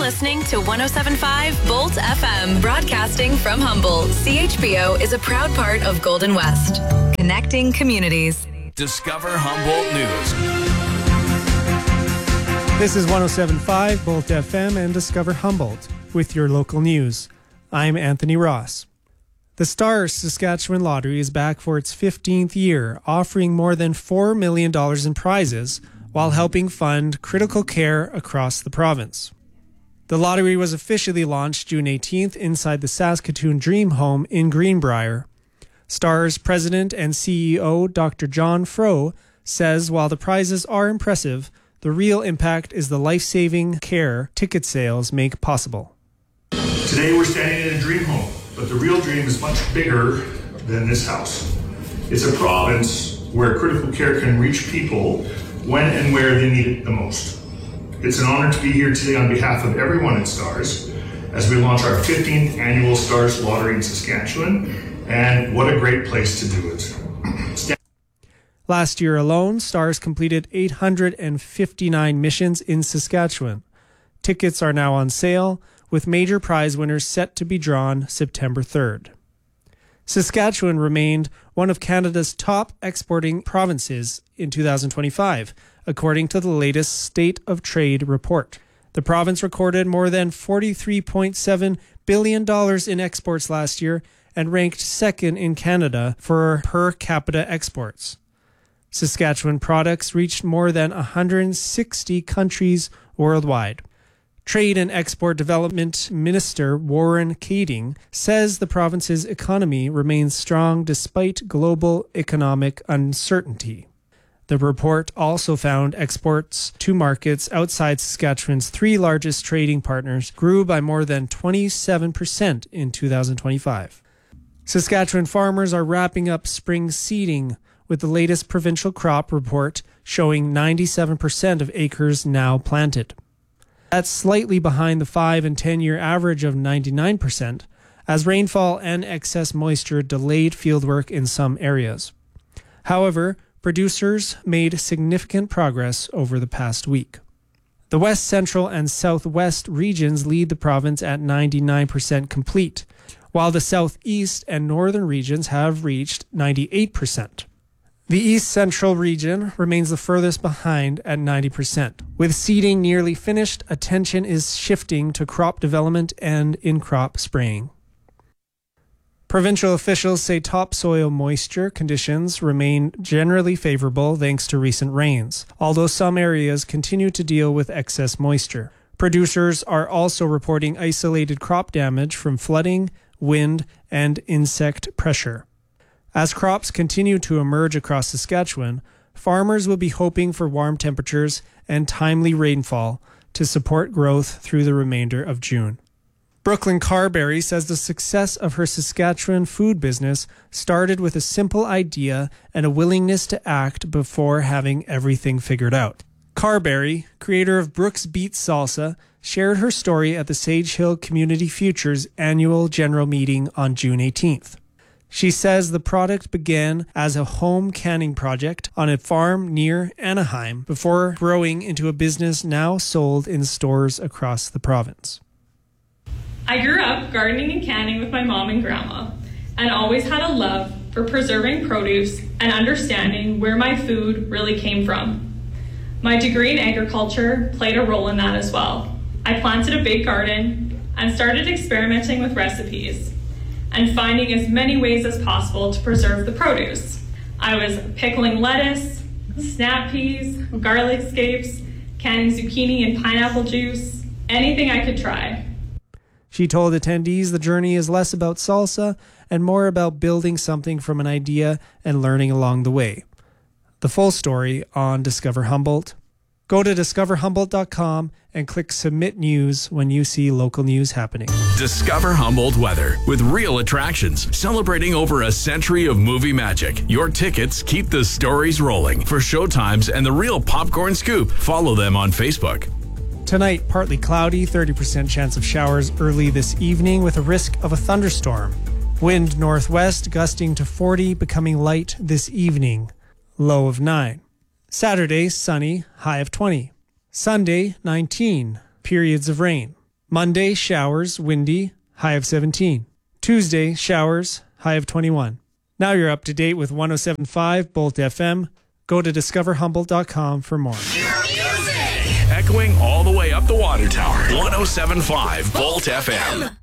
listening to 107.5 Bolt FM, broadcasting from Humboldt. CHBO is a proud part of Golden West, connecting communities. Discover Humboldt News. This is 107.5 Bolt FM and Discover Humboldt with your local news. I'm Anthony Ross. The Stars Saskatchewan Lottery is back for its 15th year, offering more than $4 million in prizes while helping fund critical care across the province. The lottery was officially launched June 18th inside the Saskatoon Dream Home in Greenbrier. Stars President and CEO Dr. John Froh says while the prizes are impressive, the real impact is the life-saving care ticket sales make possible. Today we're standing in a dream home, but the real dream is much bigger than this house. It's a province where critical care can reach people when and where they need it the most. It's an honor to be here today on behalf of everyone at Stars as we launch our 15th annual Stars Lottery in Saskatchewan, and what a great place to do it. Last year alone, Stars completed 859 missions in Saskatchewan. Tickets are now on sale, with major prize winners set to be drawn September 3rd. Saskatchewan remained one of Canada's top exporting provinces in 2025, according to the latest State of Trade report. The province recorded more than $43.7 billion in exports last year and ranked second in Canada for per capita exports. Saskatchewan products reached more than 160 countries worldwide. Trade and Export Development Minister Warren Kading says the province's economy remains strong despite global economic uncertainty. The report also found exports to markets outside Saskatchewan's three largest trading partners grew by more than 27% in 2025. Saskatchewan farmers are wrapping up spring seeding, with the latest provincial crop report showing 97% of acres now planted. That's slightly behind the 5 and 10-year average of 99%, as rainfall and excess moisture delayed fieldwork in some areas. However, producers made significant progress over the past week. The West Central and Southwest regions lead the province at 99% complete, while the Southeast and Northern regions have reached 98%. The East Central region remains the furthest behind at 90%. With seeding nearly finished, attention is shifting to crop development and in-crop spraying. Provincial officials say topsoil moisture conditions remain generally favorable thanks to recent rains, although some areas continue to deal with excess moisture. Producers are also reporting isolated crop damage from flooding, wind, and insect pressure. As crops continue to emerge across Saskatchewan, farmers will be hoping for warm temperatures and timely rainfall to support growth through the remainder of June. Brooklyn Carberry says the success of her Saskatchewan food business started with a simple idea and a willingness to act before having everything figured out. Carberry, creator of Brooks Beats Salsa, shared her story at the Sage Hill Community Futures annual general meeting on June 18th. She says the product began as a home canning project on a farm near Anaheim before growing into a business now sold in stores across the province. I grew up gardening and canning with my mom and grandma, and always had a love for preserving produce and understanding where my food really came from. My degree in agriculture played a role in that as well. I planted a big garden and started experimenting with recipes and finding as many ways as possible to preserve the produce. I was pickling lettuce, snap peas, garlic scapes, canning zucchini and pineapple juice, anything I could try. She told attendees the journey is less about salsa and more about building something from an idea and learning along the way. The full story on Discover Humboldt. Go to discoverhumboldt.com and click Submit News when you see local news happening. Discover Humboldt weather with real attractions celebrating over a century of movie magic. Your tickets keep the stories rolling. For showtimes and the real popcorn scoop, follow them on Facebook. Tonight, partly cloudy, 30% chance of showers early this evening with a risk of a thunderstorm. Wind northwest gusting to 40, becoming light this evening. Low of 9. Saturday, sunny, high of 20. Sunday, 19, periods of rain. Monday, showers, windy, high of 17. Tuesday, showers, high of 21. Now you're up to date with 107.5 Bolt FM. Go to discoverhumboldt.com for more. Echoing all the way up the water tower. 107.5 Bolt FM.